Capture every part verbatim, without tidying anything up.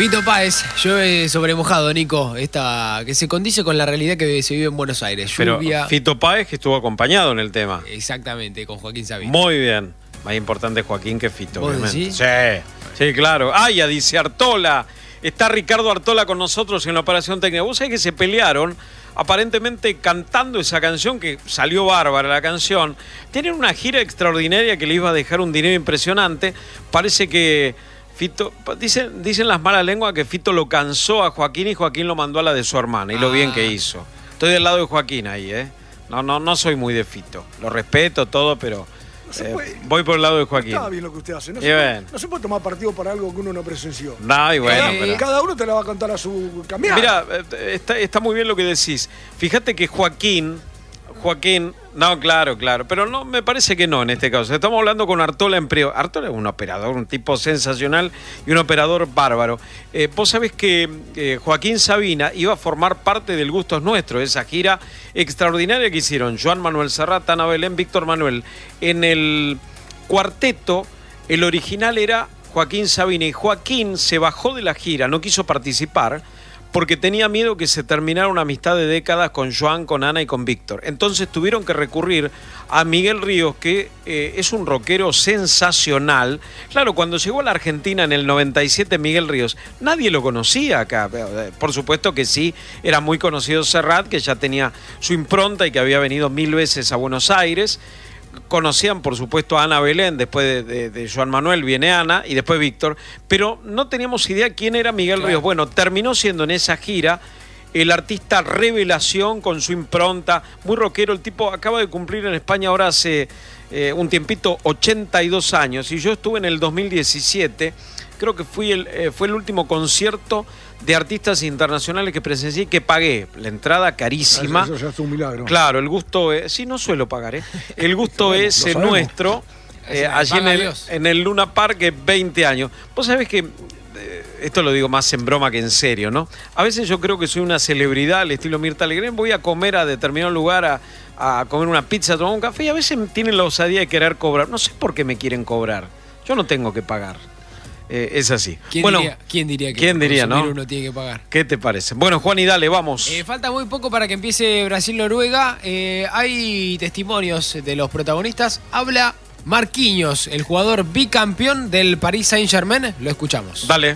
Fito Páez, llueve sobre mojado, Nico, esta, que se condice con la realidad que se vive en Buenos Aires. Lluvia. Pero Fito Páez que estuvo acompañado en el tema. Exactamente, con Joaquín Sabina. Muy bien. Más importante Joaquín que Fito, ¿Vos obviamente. decís? Sí, sí, claro. Ah, ya dice Artola. Está Ricardo Artola con nosotros en la operación técnica. Vos sabés que se pelearon, aparentemente cantando esa canción, que salió bárbara la canción. Tienen una gira extraordinaria que le iba a dejar un dinero impresionante. Parece que Fito, dicen, dicen las malas lenguas que Fito lo cansó a Joaquín y Joaquín lo mandó a la de su hermana. Y lo ah. bien que hizo. Estoy del lado de Joaquín ahí, ¿eh? No, no, no soy muy de Fito. Lo respeto todo, pero no eh, puede, voy por el lado de Joaquín. Está bien lo que usted hace. No, se puede, no se puede tomar partido para algo que uno no presenció. No, y bueno, cada, pero... cada uno te la va a cantar a su cambiar. Mira, está, está muy bien lo que decís. Fíjate que Joaquín, Joaquín, no, claro, claro, pero no, me parece que no en este caso. Estamos hablando con Artola en Priego. Artola es un operador, un tipo sensacional y un operador bárbaro. Eh, vos sabés que eh, Joaquín Sabina iba a formar parte del Gustos Nuestros, esa gira extraordinaria que hicieron Joan Manuel Serrat, Ana Belén, Víctor Manuel. En el cuarteto, el original era Joaquín Sabina y Joaquín se bajó de la gira, no quiso participar porque tenía miedo que se terminara una amistad de décadas con Joan, con Ana y con Víctor. Entonces tuvieron que recurrir a Miguel Ríos, que eh, es un rockero sensacional. Claro, cuando llegó a la Argentina en el noventa y siete Miguel Ríos, nadie lo conocía acá. Por supuesto que sí, era muy conocido Serrat, que ya tenía su impronta y que había venido mil veces a Buenos Aires. Conocían, por supuesto, a Ana Belén, después de, de, de Joan Manuel viene Ana y después Víctor, pero no teníamos idea quién era Miguel claro. Ríos. Bueno, terminó siendo en esa gira el artista revelación con su impronta, muy rockero. El tipo acaba de cumplir en España ahora hace eh, un tiempito ochenta y dos años y yo estuve en el dos mil diecisiete, creo que fui el, eh, fue el último concierto de artistas internacionales que presencié y que pagué. La entrada carísima. Eso ya es un milagro. Claro, el gusto es... Sí, no suelo pagar, ¿eh? El gusto bueno, es eh, nuestro. Eh, allí en el, en el Luna Park, veinte años. Vos sabés que... Eh, esto lo digo más en broma que en serio, ¿no? A veces yo creo que soy una celebridad al estilo Mirta Legrand. Voy a comer a determinado lugar, a, a comer una pizza, a tomar un café y a veces tienen la osadía de querer cobrar. No sé por qué me quieren cobrar. Yo no tengo que pagar. Eh, es así. ¿Quién, bueno, diría, ¿quién diría que ¿quién diría, no? uno tiene que pagar? ¿Qué te parece? Bueno, Juan, y dale, vamos. Eh, falta muy poco para que empiece Brasil-Noruega. Eh, hay testimonios de los protagonistas. Habla Marquinhos, el jugador bicampeón del Paris Saint-Germain. Lo escuchamos. Dale.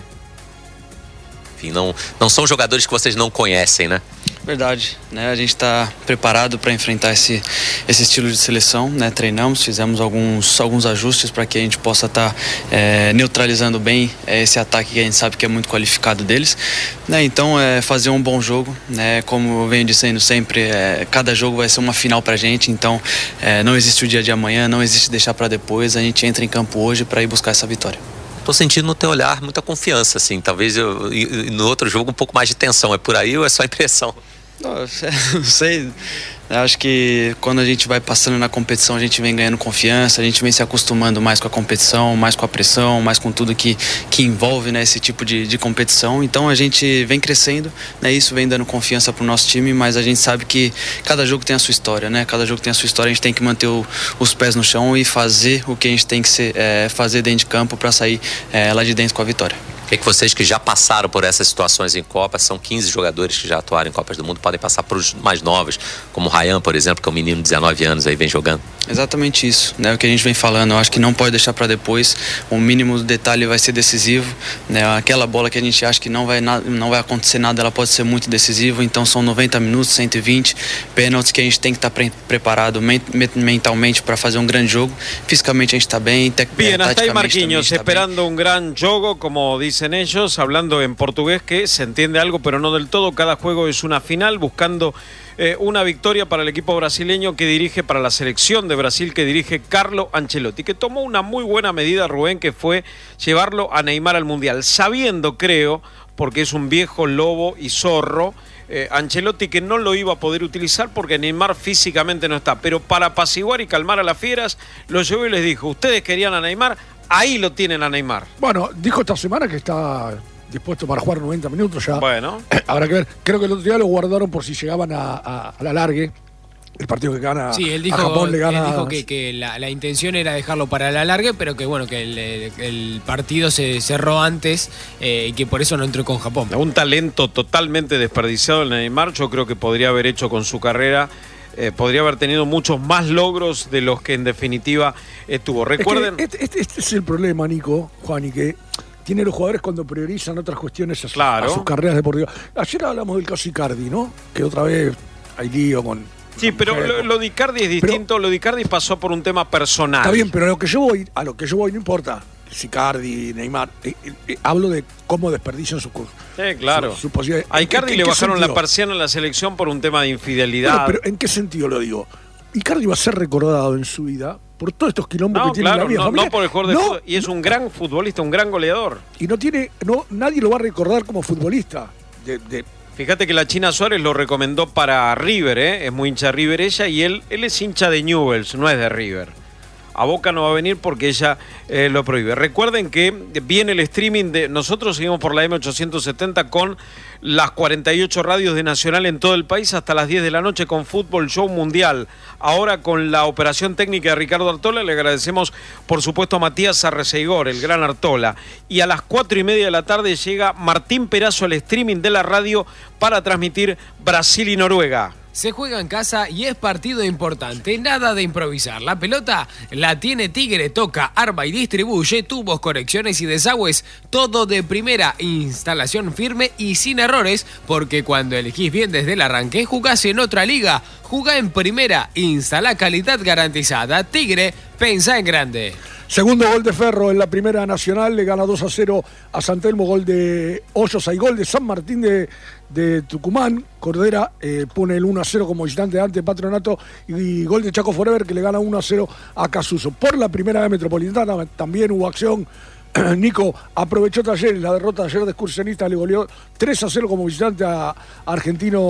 Enfim, não, não são jogadores que vocês não conhecem, né? Verdade, né? A gente está preparado para enfrentar esse, esse estilo de seleção, né? Treinamos, fizemos alguns, alguns ajustes para que a gente possa estar tá, é, neutralizando bem é, esse ataque que a gente sabe que é muito qualificado deles, né? Então, é, fazer um bom jogo, né? Como eu venho dizendo sempre, é, cada jogo vai ser uma final para a gente, então é, não existe o dia de amanhã, não existe deixar para depois, a gente entra em campo hoje para ir buscar essa vitória. Tô sentindo no teu olhar muita confiança, assim, talvez eu, e, e no outro jogo um pouco mais de tensão. É por aí ou é só impressão? Não, não sei, acho que quando a gente vai passando na competição a gente vem ganhando confiança, a gente vem se acostumando mais com a competição, mais com a pressão, mais com tudo que, que envolve, né, esse tipo de, de competição. Então a gente vem crescendo, né, isso vem dando confiança pro nosso time, mas a gente sabe que cada jogo tem a sua história, né, cada jogo tem a sua história, a gente tem que manter o, os pés no chão e fazer o que a gente tem que ser, é, fazer dentro de campo para sair é, lá de dentro com a vitória. O que, que vocês que já passaram por essas situações em Copa, são quinze jogadores que já atuaram em Copas do Mundo, podem passar para os mais novos, como o Ryan, por exemplo, que é um menino de dezenove anos aí, vem jogando? Exatamente isso, né? O que a gente vem falando, eu acho que não pode deixar para depois, o mínimo detalhe vai ser decisivo, né? Aquela bola que a gente acha que não vai, não vai acontecer nada, ela pode ser muito decisiva, então são noventa minutos, cento e vinte pênaltis que a gente tem que estar pre preparado mentalmente para fazer um grande jogo, fisicamente a gente está bem, Bien, hasta ahí Marquinhos, esperando un gran juego, como dicen ellos, hablando en portugués, que se entiende algo, pero no del todo. Cada juego es una final, buscando eh, una victoria para el equipo brasileño que dirige, para la selección de Brasil que dirige Carlo Ancelotti, que tomó una muy buena medida, Rubén, que fue llevarlo a Neymar al Mundial, sabiendo, creo, porque es un viejo lobo y zorro, eh, Ancelotti, que no lo iba a poder utilizar porque Neymar físicamente no está, pero para apaciguar y calmar a las fieras, lo llevó y les dijo, ustedes querían a Neymar, ahí lo tienen a Neymar. Bueno, dijo esta semana que está dispuesto para jugar noventa minutos ya. Bueno. Habrá que ver. Creo que el otro día lo guardaron por si llegaban a, a, a la largue el partido que gana Sí, él dijo, a Japón le gana. él dijo que, que la, la intención era dejarlo para la largue, pero que bueno, que el, el partido se cerró antes eh, y que por eso no entró con Japón. Un talento totalmente desperdiciado el Neymar, yo creo que podría haber hecho con su carrera, eh, podría haber tenido muchos más logros de los que en definitiva eh, tuvo. Recuerden... Es que este, este, este es el problema, Nico, Juan, y que tiene los jugadores cuando priorizan otras cuestiones a, su, Claro. a sus carreras deportivas. Ayer hablamos del caso Icardi, ¿no? Que otra vez hay lío con... Sí, pero mujer, lo, con- lo de Icardi es distinto, lo de Icardi pasó por un tema personal. Está bien, pero a lo que yo voy, a lo que yo voy no importa. Si Icardi, Neymar, eh, eh, eh, hablo de cómo desperdician sus cursos. Sí, claro. Su, su posibilidad. A ¿En qué- Icardi en le qué bajaron la sentido? persiana en la selección por un tema de infidelidad. Bueno, pero ¿en qué sentido lo digo? Icardi va a ser recordado en su vida por todos estos quilombos No, que tiene en claro, la vida no, familiar. no por el jugador de No, fútbol. Y es un gran futbolista, un gran goleador. Y no tiene, no, nadie lo va a recordar como futbolista. De, de- Fíjate que la China Suárez lo recomendó para River, ¿eh? Es muy hincha de River ella, y él, él es hincha de Newell's, no es de River. A Boca no va a venir porque ella eh, lo prohíbe. Recuerden que viene el streaming de... Nosotros seguimos por la eme ochocientos setenta con las cuarenta y ocho radios de Nacional en todo el país hasta las diez de la noche con Fútbol Show Mundial. Ahora con la operación técnica de Ricardo Artola, le agradecemos por supuesto a Matías Arreceigor, el gran Artola. Y a las cuatro y media de la tarde llega Martín Perazo al streaming de la radio para transmitir Brasil y Noruega. Se juega en casa y es partido importante, nada de improvisar. La pelota la tiene Tigre, toca, arma y distribuye, tubos, conexiones y desagües, todo de primera, instalación firme y sin errores, porque cuando elegís bien desde el arranque, jugás en otra liga, jugá en primera, instala calidad garantizada. Tigre, pensá en grande. Segundo gol de Ferro en la Primera Nacional, le gana dos a cero a San Telmo, gol de Hoyos, hay gol de San Martín de, de Tucumán, Cordera eh, pone el uno a cero como visitante ante Patronato, y gol de Chaco Forever que le gana uno a cero a Casuso. Por la Primera B Metropolitana también hubo acción. Nico aprovechó Talleres, la derrota de ayer de Excursionista, le goleó tres a cero como visitante a Argentino